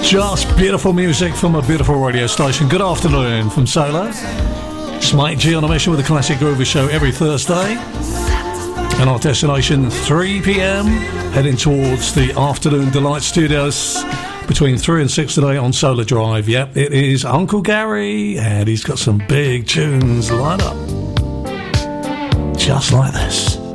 Just beautiful music from a beautiful radio station. Good afternoon from Solar. It's Mike G on a mission with the Classic Groover Show every Thursday. And our destination, 3 p.m, heading towards the Afternoon Delight Studios between 3 and 6 today on Solar Drive. Yep, it is Uncle Gary, and he's got some big tunes lined up. Just like this.